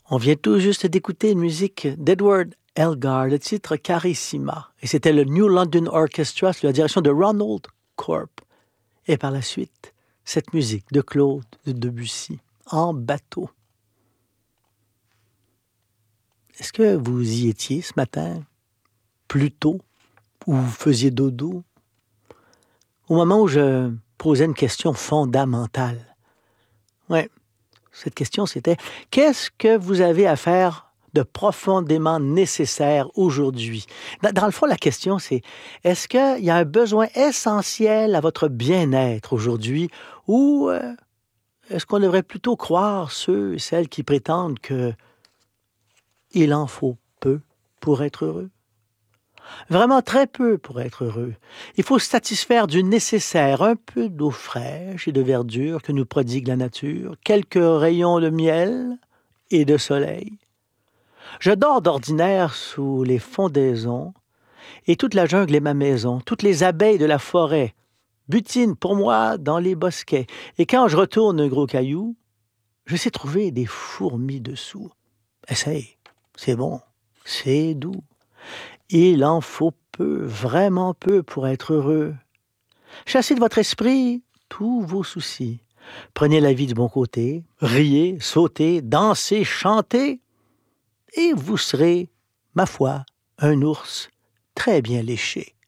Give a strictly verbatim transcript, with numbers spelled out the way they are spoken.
On vient tout juste d'écouter une musique d'Edward Elgar, le titre Carissima. Et c'était le New London Orchestra sous la direction de Ronald Corp. Et par la suite, cette musique de Claude Debussy, En bateau. Est-ce que vous y étiez ce matin, plus tôt, ou vous faisiez dodo? Au moment où je posais une question fondamentale. Ouais, cette question c'était, qu'est-ce que vous avez à faire de profondément nécessaire aujourd'hui? Dans, dans le fond, la question c'est, est-ce qu'il y a un besoin essentiel à votre bien-être aujourd'hui ou euh, est-ce qu'on devrait plutôt croire ceux et celles qui prétendent que il en faut peu pour être heureux? Vraiment très peu pour être heureux. Il faut se satisfaire du nécessaire, un peu d'eau fraîche et de verdure que nous prodigue la nature, quelques rayons de miel et de soleil. Je dors d'ordinaire sous les fondaisons et toute la jungle est ma maison, toutes les abeilles de la forêt butinent pour moi dans les bosquets. Et quand je retourne un gros caillou, je sais trouver des fourmis dessous. Essaye, c'est bon, c'est doux. Il en faut peu, vraiment peu pour être heureux. Chassez de votre esprit tous vos soucis. Prenez la vie du bon côté, riez, sautez, dansez, chantez, et vous serez, ma foi, un ours très bien léché.